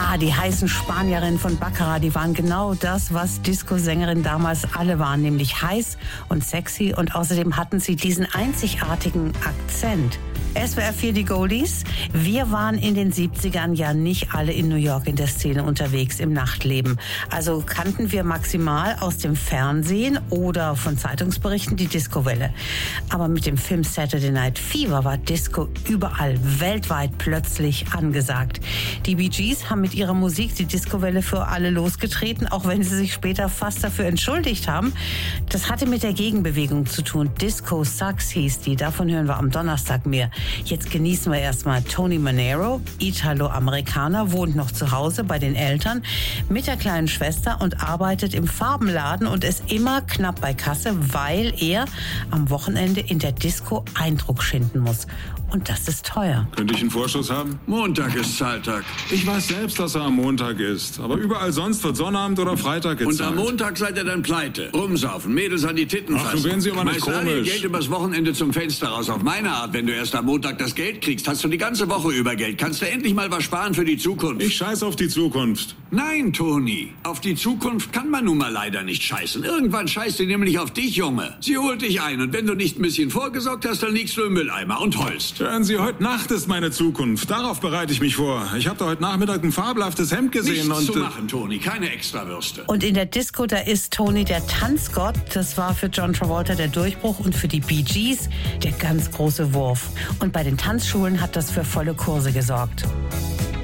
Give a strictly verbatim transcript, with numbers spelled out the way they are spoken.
Ja, die heißen Spanierinnen von Baccarat, die waren genau das, was Disco-Sängerinnen damals alle waren, nämlich heiß und sexy, und außerdem hatten sie diesen einzigartigen Akzent. S W R vier, die Goldies. Wir waren in den siebzigern ja nicht alle in New York in der Szene unterwegs, im Nachtleben. Also kannten wir maximal aus dem Fernsehen oder von Zeitungsberichten die Discowelle. Aber mit dem Film Saturday Night Fever war Disco überall, weltweit plötzlich angesagt. Die Bee Gees haben mit ihrer Musik die Discowelle für alle losgetreten, auch wenn sie sich später fast dafür entschuldigt haben. Das hatte mit der Gegenbewegung zu tun. Disco Sucks hieß die, davon hören wir am Donnerstag mehr. Jetzt genießen wir erstmal Tony Manero, Italo-Amerikaner, wohnt noch zu Hause bei den Eltern mit der kleinen Schwester und arbeitet im Farbenladen und ist immer knapp bei Kasse, weil er am Wochenende in der Disco Eindruck schinden muss. Und das ist teuer. Könnte ich einen Vorschuss haben? Montag ist Zahltag. Ich weiß selbst, dass er am Montag ist. Aber überall sonst wird Sonnabend oder Freitag gezahlt. Und am Montag seid ihr dann pleite. Rumsaufen, Mädels an die Titten Ach, fassen. du werden sie aber nicht Schmeißt alle ihr komisch. Geld übers Wochenende zum Fenster raus. Auf meine Art, wenn du erst am Montag das Geld kriegst, hast du die ganze Woche über Geld. Kannst du endlich mal was sparen für die Zukunft? Ich scheiß auf die Zukunft. Nein, Toni. Auf die Zukunft kann man nun mal leider nicht scheißen. Irgendwann scheißt sie nämlich auf dich, Junge. Sie holt dich ein und wenn du nicht ein bisschen vorgesorgt hast, dann liegst du im Mülleimer und heulst. Hören Sie, heute Nacht ist meine Zukunft. Darauf bereite ich mich vor. Ich habe da heute Nachmittag ein fabelhaftes Hemd gesehen. Nichts und zu äh, machen, Toni. Keine Extrawürste. Und in der Disco, da ist Tony der Tanzgott. Das war für John Travolta der Durchbruch und für die Bee Gees der ganz große Wurf. Und bei den Tanzschulen hat das für volle Kurse gesorgt.